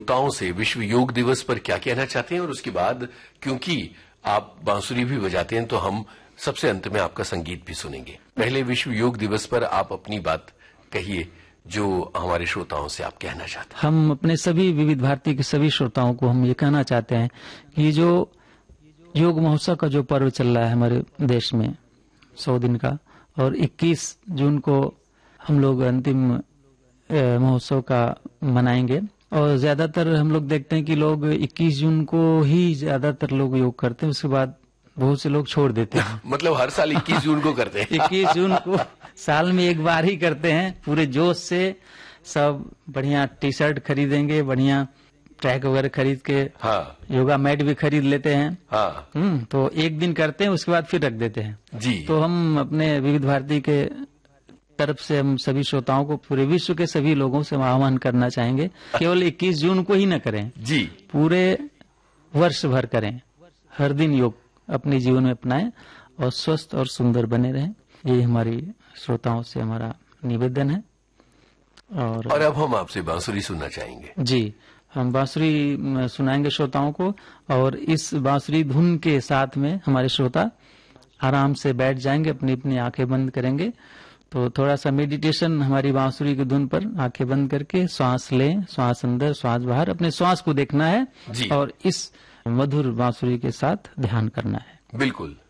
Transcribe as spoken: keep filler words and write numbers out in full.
श्रोताओं से विश्व योग दिवस पर क्या कहना चाहते हैं, और उसके बाद क्योंकि आप बांसुरी भी बजाते हैं तो हम सबसे अंत में आपका संगीत भी सुनेंगे। पहले विश्व योग दिवस पर आप अपनी बात कहिए जो हमारे श्रोताओं से आप कहना चाहते हैं। हम अपने सभी विविध भारती के सभी श्रोताओं को हम ये कहना चाहते हैं कि जो योग महोत्सव का जो पर्व चल रहा है हमारे देश में सौ दिन का, और इक्कीस जून को हम लोग अंतिम महोत्सव का मनाएंगे। और ज्यादातर हम लोग देखते हैं कि लोग इक्कीस जून को ही ज्यादातर लोग योग करते हैं, उसके बाद बहुत से लोग छोड़ देते हैं। मतलब हर साल इक्कीस जून को करते हैं। इक्कीस जून को साल में एक बार ही करते हैं। पूरे जोश से सब बढ़िया टी शर्ट खरीदेंगे, बढ़िया ट्रैक वगैरह खरीद के, हाँ, योगा मैट भी खरीद लेते हैं। हाँ, हम्म तो एक दिन करते हैं, उसके बाद फिर रख देते हैं जी। तो हम अपने विविध भारती के तरफ से हम सभी श्रोताओं को, पूरे विश्व के सभी लोगों से आह्वान करना चाहेंगे, केवल इक्कीस जून को ही न करें जी, पूरे वर्ष भर करें, हर दिन योग अपने जीवन में अपनाएं और स्वस्थ और सुंदर बने रहें। ये हमारी श्रोताओं से हमारा निवेदन है। और और अब हम आपसे बांसुरी सुनना चाहेंगे जी। हम बांसुरी सुनाएंगे श्रोताओं को, और इस बांसुरी धुन के साथ में हमारे श्रोता आराम से बैठ जाएंगे, अपनी अपनी आंखें बंद करेंगे। तो थोड़ा सा मेडिटेशन हमारी बांसुरी की धुन पर आंखें बंद करके श्वास लें, श्वास अंदर श्वास बाहर, अपने श्वास को देखना है और इस मधुर बांसुरी के साथ ध्यान करना है। बिल्कुल।